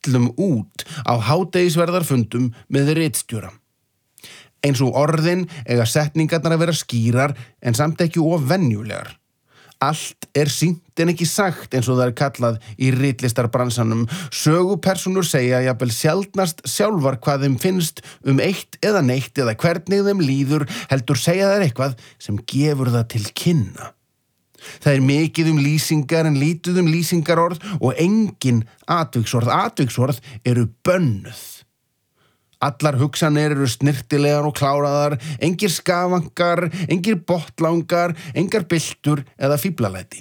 öllum út á hádegisverðarfundum með ritstjóra. Eins og orðin eiga setningarnar að vera skýrar en samt ekki of venjulegar. Allt sýnt en ekki sagt eins og það kallað í ritlistarbransanum. Sögupersónur segja jafnvel sjaldnast sjálfar hvað þeim finnst eitt eða neitt eða hvernig þeim líður, heldur segja þær eitthvað sem gefur það til kynna. Það mikið lýsingar en lítið lýsingarorð og engin atviksorð. Atviksorð eru bönnuð. Allar hugsanir eru snirtilegar og kláraðar, engir skavangar, engir botlangar, engar byltur eða fíblalæti.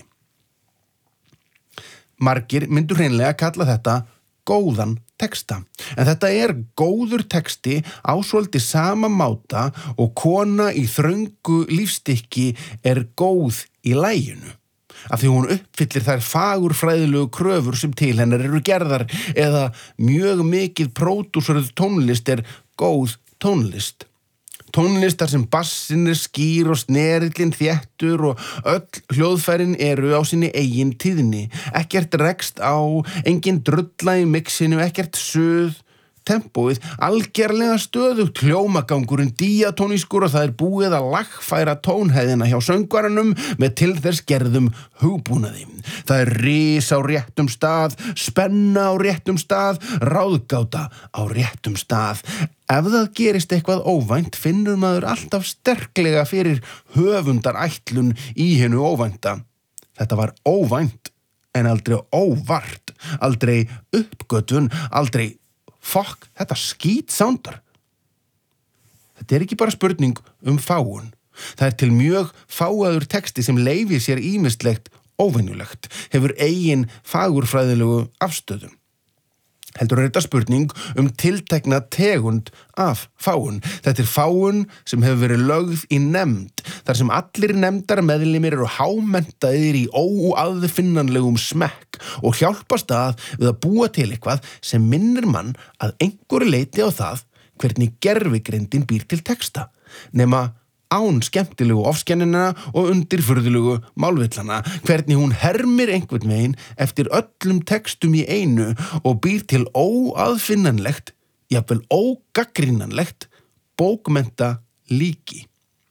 Margir myndu hreinlega kalla þetta góðan texta, en þetta góður texti á svolítið sama máta og kona í þröngu lífstykki góð í laginu. Af því hún uppfyllir þær fagurfræðilegu kröfur sem til hennar eru gerðar eða mjög mikið pródúseruð tónlist góð tónlist. Tónlistar sem bassin skýr og snerillinn þéttur og öll hljóðfærin eru á sinni eigin tíðni. Ekkert rekst á, engin drulla í mixinu, ekkert suð. Tempóið algerlega stöðugt, hljómagangurinn díatónískur og það búið að lagfæra tónhæðina hjá söngvaranum með til þess gerðum hugbúnaði. Það ris á réttum stað, spenna á réttum stað, ráðgáta á réttum stað. Ef það gerist eitthvað óvænt finnur maður alltaf sterklega fyrir höfundarætlun í hinu óvænta. Þetta var óvænt en aldrei óvart, aldrei uppgötvun, aldrei fokk, þetta skítsándar. Þetta ekki bara spurning fágun. Það til mjög fáaður texti sem leyfir sér ýmislegt óvenjulegt, hefur eigin fagurfræðilegu afstöðu. Heldur þetta spurning tiltekna tegund af fágun. Þetta fágun sem hefur verið lögð í nefnd, þar sem allir nefndarmeðlimir eru hámenntaðir í óaðfinnanlegum smekk og hjálpast við að búa til eitthvað sem minnir mann að einhverju leyti á það hvernig gervigreindin býr til texta, nema án skemmtilegu ofskennina og undirfurðulegu málvillana, hvernig hún hermir einhvern veginn eftir öllum textum í einu og býr til óaðfinnanlegt, jafnvel ógaggrínanlegt, bókmennta líki.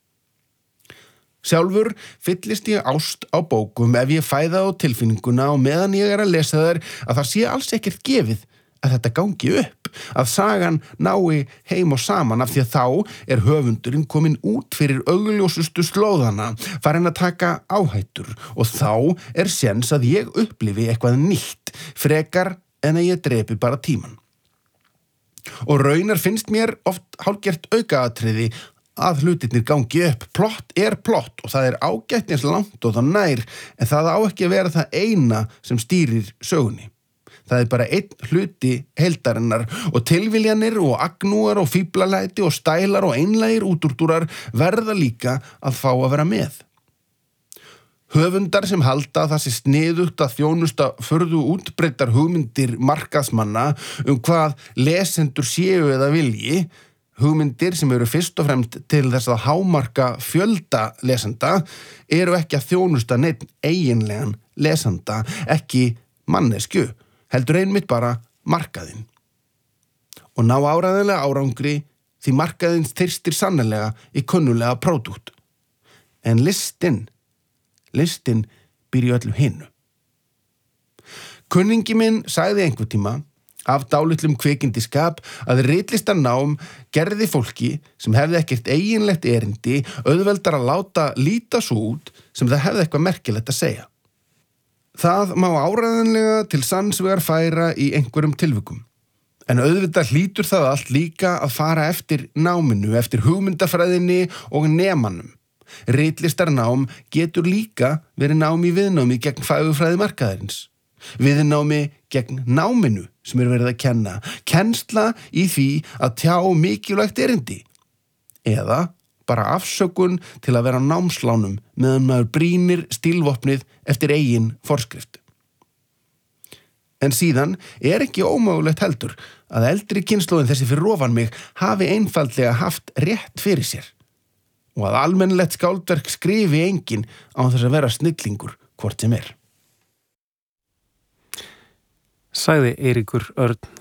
Sjálfur fyllist ég ást á bókum ef ég fæ það á tilfinninguna og meðan ég að lesa þær að það sé alls ekkert gefið að þetta gangi upp, að sagan nái heim og saman af því að þá höfundurinn kominn út fyrir augljósustu slóðana, farinn að taka áhættur og þá séns að ég upplifi eitthvað nýtt, frekar en að ég drepi bara tímann. Og raunar finnst mér oft hálfgert aukaatriði að hlutirnir gangi upp. Plott plott og það ágætt eins langt og það nær, en það á ekki að vera það eina sem stýrir sögunni. Það bara einn hluti heildarinnar og tilviljanir og agnúar og fíblalæti og stælar og einlægir útúrdúrar verða líka að fá að vera með. Höfundar sem halda að það sé sniðugt að þjónusta furðu útbreiddar hugmyndir markaðsmanna hvað lesendur séu eða vilji, hugmyndir sem eru fyrst og fremst til þess að hámarka fjölda lesenda, eru ekki að þjónusta neinn eiginlegan lesanda, ekki manneskju, heldur einmitt bara markaðinn. Og ná áræðanlega árangri því markaðinn þyrstir sannarlega í kunnulega pródúkt. En listin býr í öllu hinu. Kunningi minn sagði einhvern tíma af dálitlum kvikindiskap að ritlistarnám gerði fólki sem hefði ekkert eiginlegt erindi auðveldar að láta líta svo út sem það hefði eitthvað merkilegt að segja. Það má áræðanlega til sanns vegar færa í einhverjum tilvikum. En auðvitað hlýtur það allt líka að fara eftir náminu, eftir hugmyndafræðinni og nemanum. Ritlistarnám getur líka verið nám í viðnámi gegn fagurfræði markaðarins. Viðnámi gegn náminu sem verið að kenna. Kennsla í því að tjá mikilvægt erindi. Eða bara afsökun til að vera á námslánum meðan maður brýnir stílvopnið eftir eigin forskrift. En síðan ekki ómögulegt heldur að eldri kynslóðin þessi fyrir ofan mig hafi einfaldlega haft rétt fyrir sér og að almennilegt skáldverk skrifi enginn án þess að vera snillingur hvort sem Sagði Eiríkur Örn